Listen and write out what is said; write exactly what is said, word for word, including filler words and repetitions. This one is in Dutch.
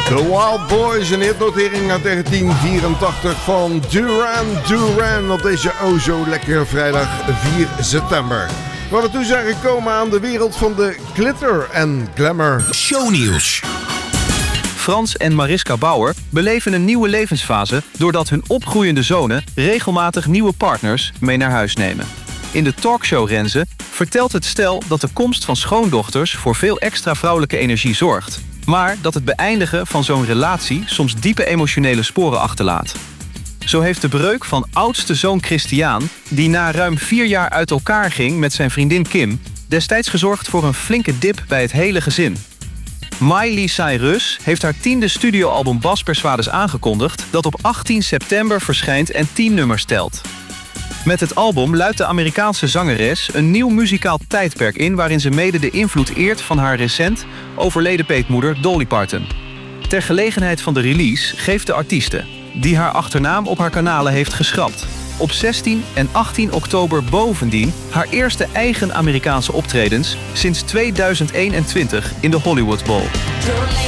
The Wild Boys, een hitnotering uit negentien vierentachtig van Duran Duran op deze o zo lekkere vrijdag vier september. We hadden toe zijn gekomen aan de wereld van de glitter en glamour. Shownieuws. Frans en Mariska Bauer beleven een nieuwe levensfase doordat hun opgroeiende zonen regelmatig nieuwe partners mee naar huis nemen. In de talkshow Renze vertelt het stel dat de komst van schoondochters voor veel extra vrouwelijke energie zorgt, maar dat het beëindigen van zo'n relatie soms diepe emotionele sporen achterlaat. Zo heeft de breuk van oudste zoon Christiaan, die na ruim vier jaar uit elkaar ging met zijn vriendin Kim, destijds gezorgd voor een flinke dip bij het hele gezin. Miley Cyrus heeft haar tiende studioalbum Bas Persuades aangekondigd, dat op achttien september verschijnt en tien nummers telt. Met het album luidt de Amerikaanse zangeres een nieuw muzikaal tijdperk in, waarin ze mede de invloed eert van haar recent overleden peetmoeder Dolly Parton. Ter gelegenheid van de release geeft de artieste, die haar achternaam op haar kanalen heeft geschrapt, op zestien en achttien oktober bovendien haar eerste eigen Amerikaanse optredens sinds tweeduizend eenentwintig in de Hollywood Bowl.